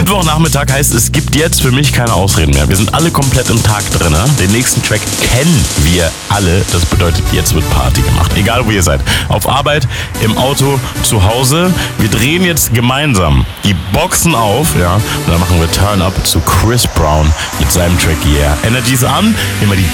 Mittwochnachmittag heißt, es gibt jetzt für mich keine Ausreden mehr. Wir sind alle komplett im Tag drin. Den nächsten Track kennen wir alle. Das bedeutet, jetzt wird Party gemacht. Egal wo ihr seid. Auf Arbeit, im Auto, zu Hause. Wir drehen jetzt gemeinsam die Boxen auf. Ja, und dann machen wir Turn Up zu Chris Brown mit seinem Track Yeah. Energy ist an. Immer die